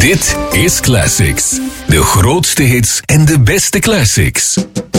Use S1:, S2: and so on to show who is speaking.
S1: Dit is Classics. De grootste hits en de beste classics.